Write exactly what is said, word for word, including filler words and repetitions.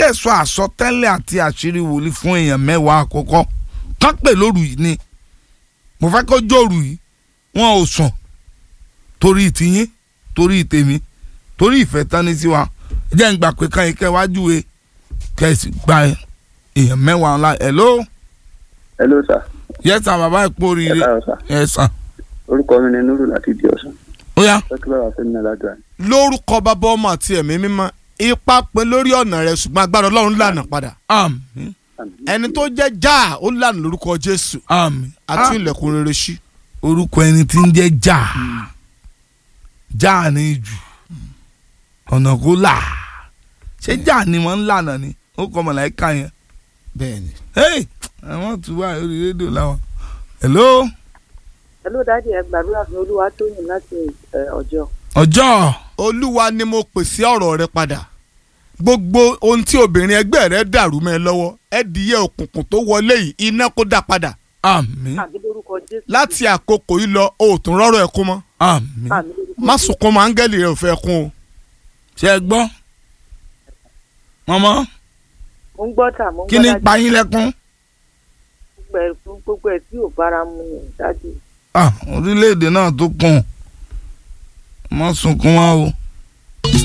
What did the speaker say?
dẹ̀ sọ àsọtẹ́lẹ̀ àti àṣírí wòlíì fún èèyàn mẹ́wàá àkọ́kọ́ kán pè lóru yìí ni mo fẹ́ kó jòrù yìí wọn ò sùn torí tiyín torí tèmi torí ìfẹ́ tán ní sí wa jẹ́ ń gbà pé kan ìkẹ́ wájú e kẹ́sì gba èèyàn mẹ́wàá ńlá. hello. hello sir. yes sir bàbá ẹ̀ pọ̀ rire. ẹ káàárọ̀ sir. yes sir. orúkọ mi ni Nuru láti di ọ̀sán. ó yá. pẹ́kí bàbá fẹ́ mi náà ládùúgbò. lórúkọ bàbá ọmọ àti ẹ̀mí mímọ́ ipa pé lórí ọ̀nà rẹ̀ ṣùgbọ́n agbára Ọlọ́run lànà padà. àmín. ẹni tó jẹ́ já ó lànà lórúkọ Jésù. àmín. àti ilẹ̀kùn rere ṣí. orúkọ ẹni tí ń jẹ́ já já ní jù ọ̀nà kó là ṣé já ni wọ́n ń lànà ni ó kọ́ mọ̀láìka yẹn. bẹ́ẹ̀ni. àwọn tún wà lórí rédíò láwọn. hello. hello dáàdi ẹ gbàdúrà fún Olúwatóyìn láti ọjọ́. ọjọ́. Olúwa ni mo pèsè ọ̀rọ̀ rẹ padà gbogbo ohun tí obìnrin ẹgbẹ́ rẹ dàrú mẹ́ lọ́wọ́ ẹ̀dìyẹ òkùnkùn tó wọlé yìí iná kó dá padà. àmín. láti àkókò yìí lọ o ò tún rọ́rọ̀ ẹkún mọ́. àmín. má sunkún mọ́ áńgẹ́lì rẹ ò fẹ́ kún o. ṣé ẹ gbọ́ mọ́mọ́. mo ń gbọ́ tà mo ń gbọ́ kí ni pa yín lẹ́kún. gbogbo ẹ̀ tí ò bára mu ni dájú. orílẹ̀-èdè náà tó kùn mọ́ sunkún wá o